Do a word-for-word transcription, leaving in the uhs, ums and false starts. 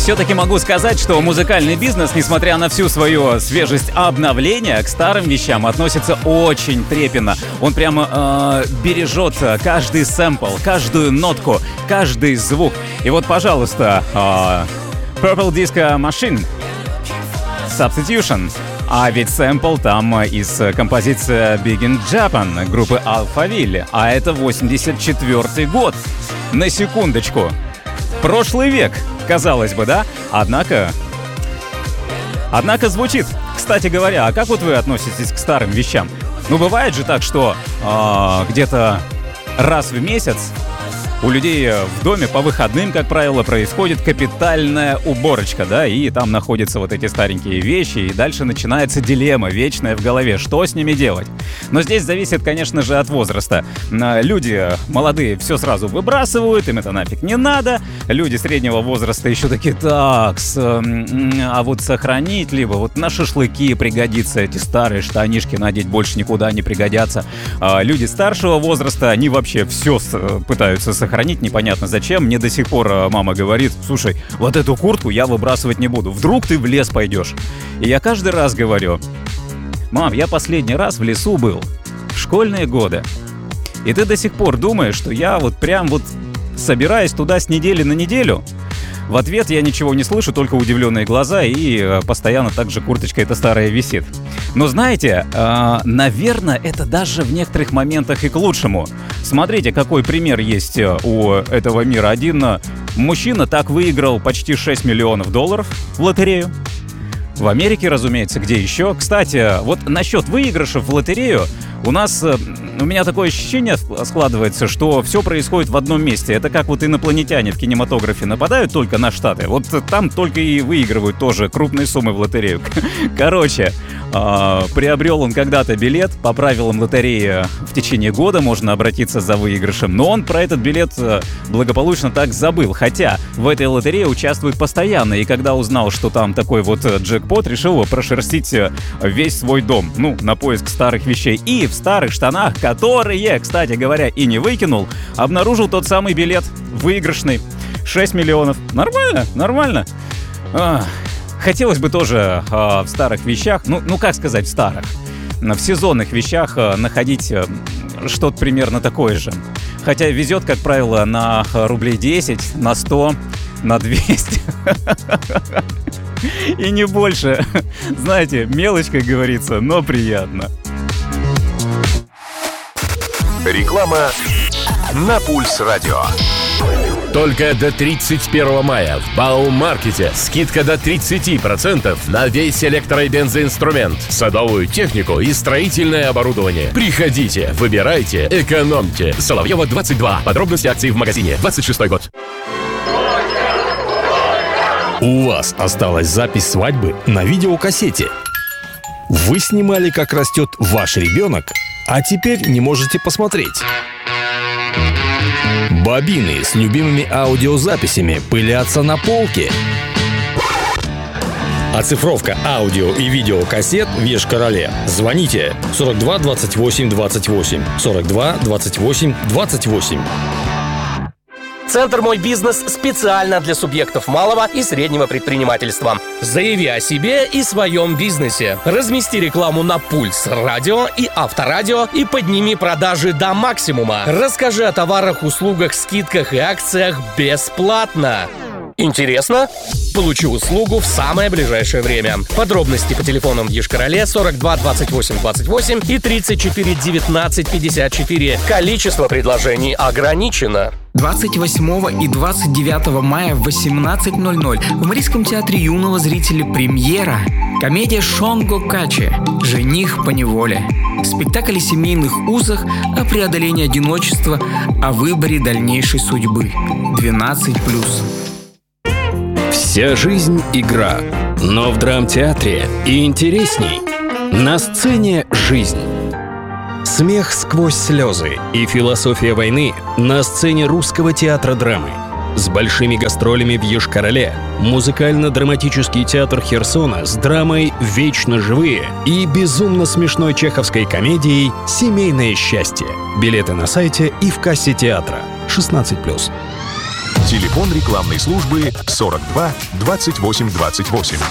Все-таки могу сказать, что музыкальный бизнес, несмотря на всю свою свежесть обновления, к старым вещам относится очень трепетно. Он прямо э, бережет каждый сэмпл, каждую нотку, каждый звук. И вот, пожалуйста, э, Purple Disco Machine, Substitution. А ведь сэмпл там из композиции Big in Japan группы Alphaville. А это восемьдесят четвёртый год. На секундочку. Прошлый век, казалось бы, да? Однако... Однако звучит. Кстати говоря, а как вот вы относитесь к старым вещам? Ну, бывает же так, что э, где-то раз в месяц у людей в доме по выходным, как правило, происходит капитальная уборочка, да, и там находятся вот эти старенькие вещи, и дальше начинается дилемма вечная в голове, что с ними делать. Но здесь зависит, конечно же, от возраста. Люди молодые все сразу выбрасывают, им это нафиг не надо. Люди среднего возраста еще такие, так, а вот сохранить, либо вот на шашлыки пригодится, эти старые штанишки надеть больше никуда не пригодятся. Люди старшего возраста, они вообще все пытаются сохранить. Хранить непонятно зачем. Мне до сих пор мама говорит: слушай, вот эту куртку я выбрасывать не буду. Вдруг ты в лес пойдешь. И я каждый раз говорю: мам, я последний раз в лесу был в школьные годы. И ты до сих пор думаешь, что я вот прям вот собираюсь туда с недели на неделю? В ответ я ничего не слышу, только удивленные глаза, и постоянно также курточка эта старая висит. Но знаете, э, наверное, это даже в некоторых моментах и к лучшему. Смотрите, какой пример есть у этого мира. Один мужчина так выиграл почти шесть миллионов долларов в лотерею. В Америке, разумеется, где еще. Кстати, вот насчет выигрышев в лотерею у нас, у меня такое ощущение складывается, что все происходит в одном месте. Это как вот инопланетяне в кинематографе нападают только на Штаты. Вот там только и выигрывают тоже крупные суммы в лотерею. Короче, приобрел он когда-то билет. По правилам лотереи в течение года можно обратиться за выигрышем. Но он про этот билет благополучно так забыл. Хотя в этой лотерее участвует постоянно. И когда узнал, что там такой вот джекпот, решил прошерстить весь свой дом. Ну, на поиск старых вещей. И в старых штанах, которые, кстати говоря, и не выкинул, обнаружил тот самый билет выигрышный. шесть миллионов. Нормально, нормально. А, хотелось бы тоже а, в старых вещах, ну, ну как сказать в старых, в сезонных вещах а, находить а, что-то примерно такое же. Хотя везет, как правило, на рублей десять, на сто, на двести. И не больше. Знаете, мелочь, как говорится, но приятно. Реклама на Пульс Радио. Только до тридцать первого мая в Баумаркете скидка до тридцать процентов на весь электро- и бензоинструмент, садовую технику и строительное оборудование. Приходите, выбирайте, экономьте. Соловьева, двадцать два. Подробности акций в магазине. двадцать шестой год. У вас осталась запись свадьбы на видеокассете. Вы снимали, как растет ваш ребенок, а теперь не можете посмотреть. Бобины с любимыми аудиозаписями пылятся на полке. Оцифровка аудио и видеокассет в Йошкар-Оле. Звоните сорок два двадцать восемь двадцать восемь. сорок два двадцать восемь двадцать восемь. Центр «Мой бизнес» специально для субъектов малого и среднего предпринимательства. Заяви о себе и своем бизнесе. Размести рекламу на Пульс Радио и Авторадио и подними продажи до максимума. Расскажи о товарах, услугах, скидках и акциях бесплатно. Интересно? Получи услугу в самое ближайшее время. Подробности по телефонам в Йошкар-Оле сорок два двадцать восемь двадцать восемь и тридцать четыре девятнадцать пятьдесят четыре. Количество предложений ограничено. двадцать восьмого и двадцать девятого мая в восемнадцать ноль ноль в Марийском театре юного зрителя премьера. Комедия Шонго Каче «Жених поневоле». Спектакль о семейных узах, о преодолении одиночества, о выборе дальнейшей судьбы. двенадцать плюс. Вся жизнь — игра, но в драмтеатре и интересней. На сцене жизнь. Смех сквозь слезы и философия войны на сцене Русского театра драмы. С большими гастролями в Йошкар-Оле музыкально-драматический театр Херсона с драмой «Вечно живые» и безумно смешной чеховской комедией «Семейное счастье». Билеты на сайте и в кассе театра. шестнадцать плюс. Телефон рекламной службы сорок два двадцать восемь двадцать восемь.